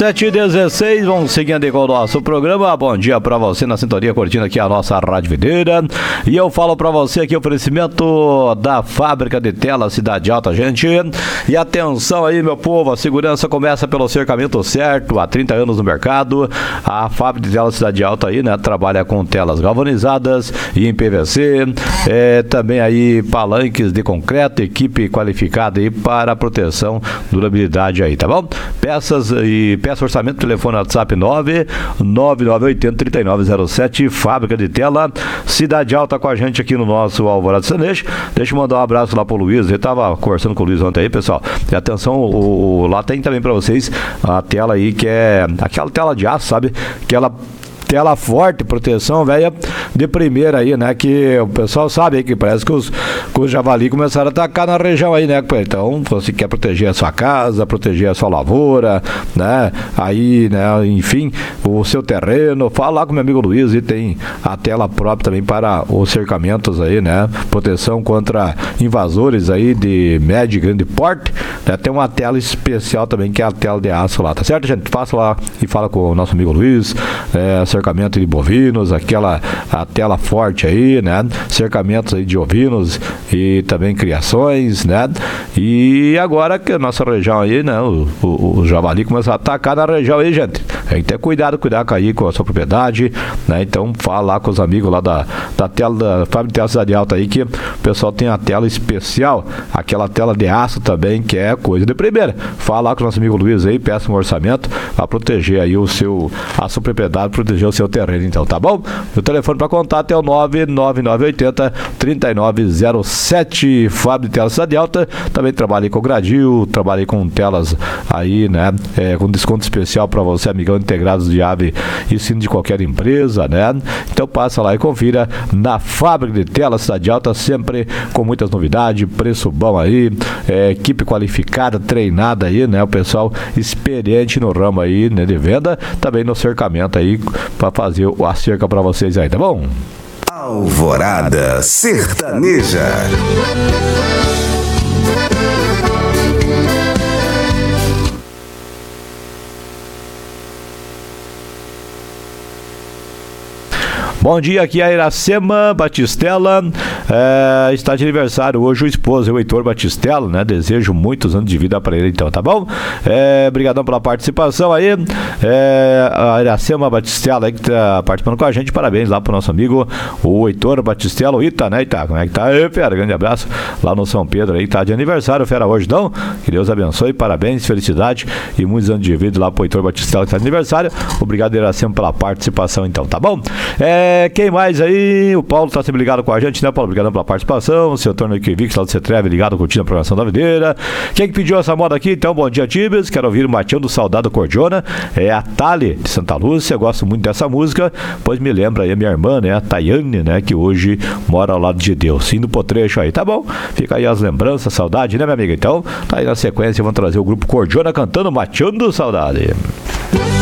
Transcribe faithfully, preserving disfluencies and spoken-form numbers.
sete e dezesseis, vamos seguindo com o nosso programa. Bom dia pra você na sintonia, curtindo aqui a nossa Rádio Videira. E eu falo pra você aqui, oferecimento da Fábrica de Telas Cidade Alta, gente. E atenção aí, meu povo, a segurança começa pelo cercamento certo, há trinta anos no mercado. A Fábrica de Telas Cidade Alta aí, né, trabalha com telas galvanizadas e em P V C. É, também aí palanques de concreto, equipe qualificada aí para proteção, durabilidade aí, tá bom? Peças e peça orçamento, telefone WhatsApp nove nove nove oito zero, três nove zero sete, Fábrica de Tela Cidade Alta com a gente aqui no nosso Alvorada Sertanejo. Deixa eu mandar um abraço lá pro Luiz, ele tava conversando com o Luiz ontem aí, pessoal. E atenção, o, o, lá tem também pra vocês a tela aí que é aquela tela de aço, sabe? Aquela tela forte, proteção, velha, de primeira aí, né? Que o pessoal sabe aí que parece que os, que os javali começaram a atacar na região aí, né? Então, você quer proteger a sua casa, proteger a sua lavoura, né? Aí, né? Enfim, o seu terreno. Fala lá com meu amigo Luiz e tem a tela própria também para os cercamentos aí, né? Proteção contra invasores aí de médio e grande porte, né? Tem uma tela especial também que é a tela de aço lá, tá certo, gente? Faça lá e fala com o nosso amigo Luiz, é, cercamento de bovinos, aquela a tela forte aí, né? Cercamentos aí de ovinos e também criações, né? E agora que a nossa região aí, né? O, o, o javali começa a atacar na região aí, gente. Tem que ter cuidado, cuidar com aí com a sua propriedade, né? Então fala lá com os amigos lá da, da tela da Fábrica de Tela Cidade Alta aí, que o pessoal tem a tela especial, aquela tela de aço também, que é coisa de primeira. Fala lá com o nosso amigo Luiz aí, peça um orçamento para proteger aí o seu, a sua propriedade, proteger o seu terreno, então, tá bom? O telefone para contato é o nove nove nove oito zero, três nove zero sete, Fábrica de Tela Cidade Alta. Também trabalhei com Gradil, trabalhei com telas aí, né? É, com desconto especial para você, amigão, integrados de ave e sino de qualquer empresa, né? Então passa lá e confira na Fábrica de Tela Cidade Alta, sempre com muitas novidades, preço bom aí, é, equipe qualificada, treinada aí, né? O pessoal experiente no ramo aí, né, de venda, também no cercamento aí, para fazer a cerca para vocês aí, tá bom? Alvorada Sertaneja. Bom dia, aqui é a Iracema Batistella, é, está de aniversário hoje o esposo, o Heitor Batistella, né? Desejo muitos anos de vida para ele, então, tá bom? É, obrigadão pela participação aí, é, a Iracema Batistella aí que tá participando com a gente, parabéns lá pro nosso amigo, o Heitor Batistella, o Ita, né, Ita? Como é que tá aí, fera? Grande abraço lá no São Pedro aí, tá de aniversário, fera, hoje, então, que Deus abençoe, parabéns, felicidade e muitos anos de vida lá pro Heitor Batistella que tá de aniversário, obrigado, Iracema, pela participação, então, tá bom? É, quem mais aí? O Paulo tá sempre ligado com a gente, né, Paulo? Obrigado pela participação. O seu Torno Equivix, lá do Cetreve, ligado, curtindo a programação da videira. Quem que pediu essa moda aqui? Então, bom dia, Tibes. Quero ouvir o Matião do Saudado Cordiona. É a Tali de Santa Lúcia. Gosto muito dessa música, pois me lembra aí a minha irmã, né, a Tayane, né, que hoje mora ao lado de Deus. Indo pro trecho aí, tá bom? Fica aí as lembranças, saudade, né, minha amiga? Então, tá aí na sequência, vamos trazer o grupo Cordiona cantando Matião do Saudade.